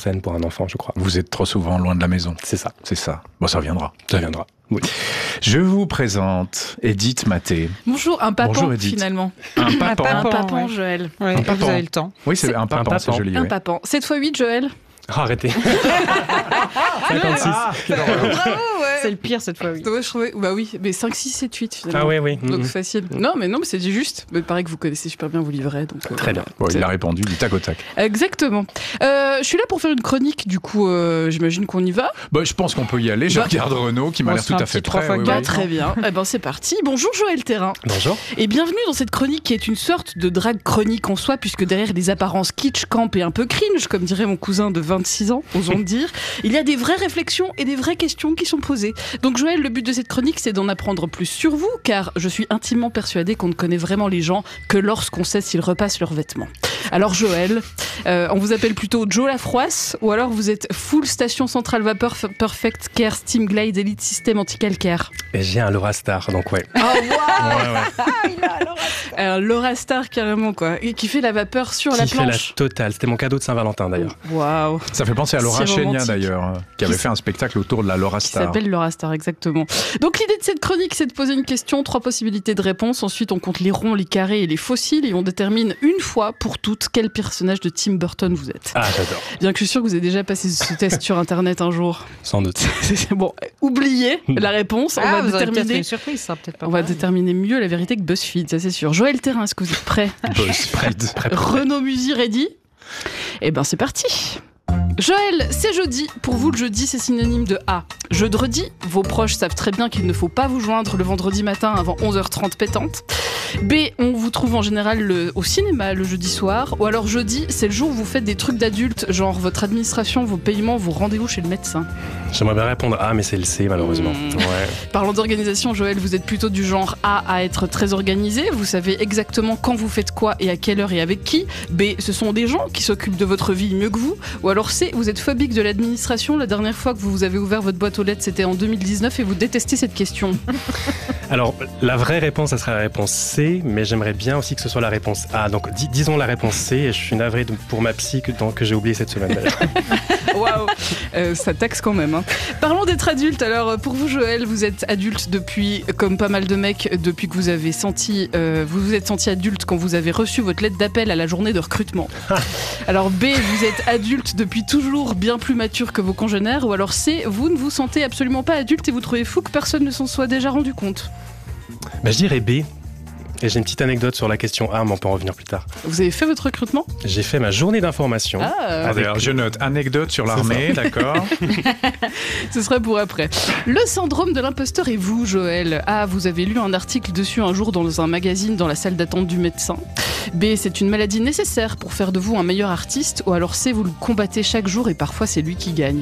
scène pour un enfant, je crois. Vous êtes trop souvent loin de la maison. C'est ça. C'est ça. Bon, ça viendra. Ça viendra. Oui. Je vous présente Edith Maté. Bonjour, un papan Bonjour, Edith. finalement. Un papan. Un papan, ouais. Joël. Ouais, Un papan. vous avez le temps. Oui, c'est un papan, c'est joli. Un oui. papan. 7x8, Joël. Arrêtez. 56. Bravo, ouais. C'est le pire cette fois, oui. Ouais, je trouvais... Bah oui, mais 5, 6, 7, 8 finalement. Ah oui. Donc facile. Non, mais c'est dit juste. Mais pareil que vous connaissez super bien, vous livrez. Donc, Très bien. Bon, il a répondu du tac au tac. Exactement. Je suis là pour faire une chronique, du coup, j'imagine qu'on y va. Bah, je pense qu'on peut y aller. Je regarde Renaud qui m'a On l'air se tout fait un à fait petit 3 prêt. fois oui, quatre. oui. Très bien. Eh ben c'est parti. Bonjour Joël Thérin. Bonjour. Et bienvenue dans cette chronique qui est une sorte de drague chronique en soi, puisque derrière des apparences kitsch, camp et un peu cringe, comme dirait mon cousin de 26 ans, osons le dire, il y a des vraies réflexions et des vraies questions qui sont posées. Donc Joël, le but de cette chronique, c'est d'en apprendre plus sur vous, car je suis intimement persuadée qu'on ne connaît vraiment les gens que lorsqu'on sait s'ils repassent leurs vêtements. Alors Joël, on vous appelle plutôt Joe la froisse, ou alors vous êtes full station centrale vapeur Perfect Care Steam Glide Elite System Anti-Calcaire. Et j'ai un Lorastar, donc ouais. Oh waouh, Ouais. un Lorastar carrément quoi, et qui fait la vapeur sur la Qui fait la planche. totale. C'était mon cadeau de Saint-Valentin d'ailleurs. Waouh. Ça fait penser à Laura Si Chénia romantique. d'ailleurs, qui avait fait un spectacle autour de la Laura Qui Star. s'appelle Laura Star, exactement. Donc l'idée de cette chronique, c'est de poser une question, 3 possibilités de réponse. Ensuite, on compte les ronds, les carrés et les fossiles et on détermine une fois pour toutes quel personnage de Tim Burton vous êtes. Ah, j'adore. Bien que je suis sûre que vous avez déjà passé ce test sur Internet un jour. Sans doute. Bon, oubliez la réponse. Ah, vous aurez peut-être déterminer. une surprise, ça peut-être pas. On va pareil. déterminer mieux la vérité que BuzzFeed, ça c'est sûr. Joël Thérin, est-ce que vous êtes prêt? BuzzFeed. Renaud Musy ready? Eh ben c'est parti. Joël, c'est jeudi. Pour vous, le jeudi, c'est synonyme de A. Jeudi, vos proches savent très bien qu'il ne faut pas vous joindre le vendredi matin avant 11h30 pétante. B, on vous trouve en général au cinéma le jeudi soir. Ou alors jeudi, c'est le jour où vous faites des trucs d'adultes, genre votre administration, vos paiements, vos rendez-vous chez le médecin. J'aimerais bien répondre A, mais c'est le C malheureusement. Ouais. Parlant d'organisation, Joël, vous êtes plutôt du genre A à être très organisé. Vous savez exactement quand vous faites quoi et à quelle heure et avec qui. B, ce sont des gens qui s'occupent de votre vie mieux que vous. Ou alors C, vous êtes phobique de l'administration. La dernière fois que vous avez ouvert votre boîte aux lettres, c'était en 2019 et vous détestez cette question. Alors, la vraie réponse, ça serait la réponse C, mais j'aimerais bien aussi que ce soit la réponse A. Donc, disons la réponse C, et je suis navré pour ma psy que j'ai oublié cette semaine d'ailleurs. Waouh, ça taxe quand même. Hein. Parlons d'être adulte. Alors, pour vous, Joël, vous êtes adulte depuis, comme pas mal de mecs, depuis que vous avez vous vous êtes senti adulte quand vous avez reçu votre lettre d'appel à la journée de recrutement. Alors B, vous êtes adulte depuis toujours, bien plus mature que vos congénères. Ou alors C, vous ne vous sentez absolument pas adulte et vous trouvez fou que personne ne s'en soit déjà rendu compte. Bah, je dirais B. Et j'ai une petite anecdote sur la question A, mais on peut en revenir plus tard. Vous avez fait votre recrutement? J'ai fait ma journée d'information. Ah, D'ailleurs, je note anecdote sur l'armée, d'accord. ce serait pour après. Le syndrome de l'imposteur et vous, Joël? A, vous avez lu un article dessus un jour dans un magazine dans la salle d'attente du médecin. B, c'est une maladie nécessaire pour faire de vous un meilleur artiste. Ou alors C, vous le combattez chaque jour et parfois c'est lui qui gagne.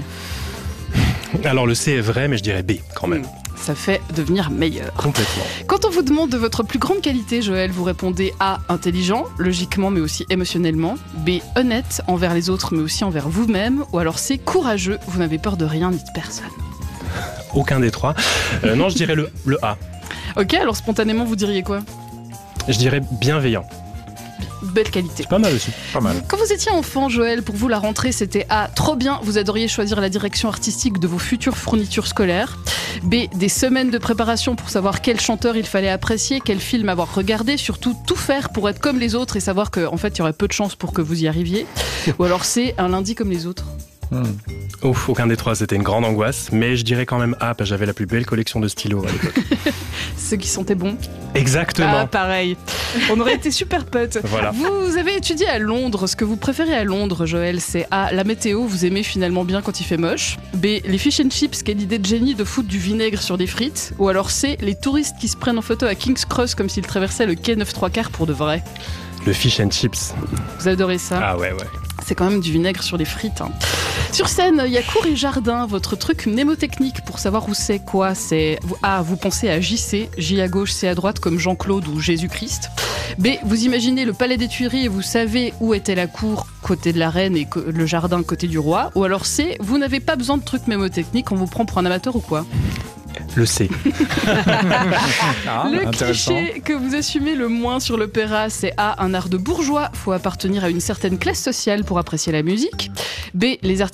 Alors le C est vrai, mais je dirais B quand même. Ça fait devenir meilleur. Complètement. Quand on vous demande de votre plus grande qualité, Joël, vous répondez A, intelligent, logiquement mais aussi émotionnellement. B, honnête envers les autres mais aussi envers vous-même. Ou alors C, courageux, vous n'avez peur de rien ni de personne. Aucun des trois. Non, je dirais le A. Ok, alors spontanément, vous diriez quoi? Je dirais bienveillant. Belle qualité. Pas mal aussi. Pas mal. Quand vous étiez enfant, Joël, pour vous la rentrée c'était A, trop bien, vous adoriez choisir la direction artistique de vos futures fournitures scolaires. B, des semaines de préparation pour savoir quel chanteur il fallait apprécier, quel film avoir regardé, surtout tout faire pour être comme les autres et savoir qu'en fait il y aurait peu de chances pour que vous y arriviez. Ou alors C, un lundi comme les autres. Ouf, aucun des trois, c'était une grande angoisse, mais je dirais quand même A, parce que j'avais la plus belle collection de stylos à l'époque. Ceux qui sentaient bon. Exactement. Ah, pareil. On aurait été super potes. Voilà. Vous avez étudié à Londres. Ce que vous préférez à Londres, Joël, c'est A, la météo, vous aimez finalement bien quand il fait moche. B, les fish and chips, quelle idée de génie de foutre du vinaigre sur des frites. Ou alors C, les touristes qui se prennent en photo à King's Cross comme s'ils traversaient le quai 9-3/4 pour de vrai. Le fish and chips. Vous adorez ça? Ah ouais. C'est quand même du vinaigre sur les frites. Hein. Sur scène, il y a cours et jardin, votre truc mnémotechnique pour savoir où c'est quoi. C'est A, vous pensez à JC, J à gauche, C à droite comme Jean-Claude ou Jésus-Christ. B, vous imaginez le palais des Tuileries et vous savez où était la cour côté de la reine et le jardin côté du roi. Ou alors C, vous n'avez pas besoin de trucs mnémotechniques, on vous prend pour un amateur ou quoi? Le C. Le intéressant. cliché que vous assumez le moins sur l'opéra, c'est A, un art de bourgeois, faut appartenir à une certaine classe sociale pour apprécier la musique. B, les artistes